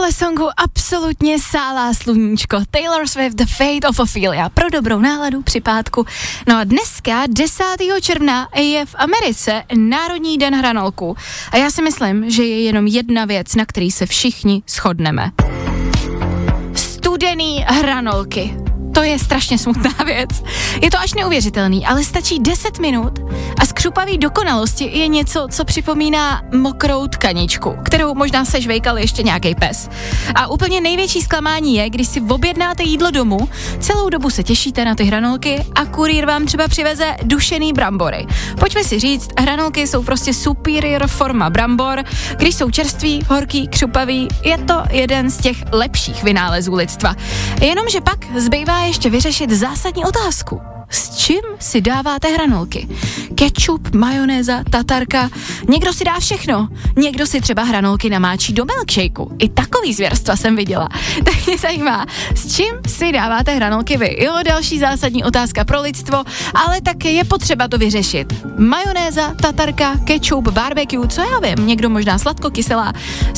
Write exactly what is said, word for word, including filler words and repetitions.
tomhle songu absolutně sálá sluníčko. Taylor Swift, The Fate of Ophelia. Pro dobrou náladu při pátku. No a dneska, desátého června, je v Americe Národní den hranolků. A já si myslím, že je jenom jedna věc, na který se všichni shodneme. Studený hranolky. To je strašně smutná věc. Je to až neuvěřitelný, ale stačí deset minut a z křupavý dokonalosti je něco, co připomíná mokrou tkaničku, kterou možná sežvejkal ještě nějaký pes. A úplně největší zklamání je, když si objednáte jídlo domů, celou dobu se těšíte na ty hranolky a kurýr vám třeba přiveze dušený brambory. Pojďme si říct, hranolky jsou prostě superior forma brambor, když jsou čerství, horký, křupavý, je to jeden z těch lepších vynálezů lidstva. Jenomže pak zbývá ještě vyřešit zásadní otázku. S čím si dáváte hranolky? Ketchup, majonéza, tatarka, někdo si dá všechno. Někdo si třeba hranolky namáčí do milkshakeu. I takový zvěrstva jsem viděla. Tak mě zajímá, s čím si dáváte hranolky vy? Jo, další zásadní otázka pro lidstvo, ale tak je potřeba to vyřešit. Majonéza, tatarka, ketchup, barbecue, co já vím, někdo možná sladko-kyselá.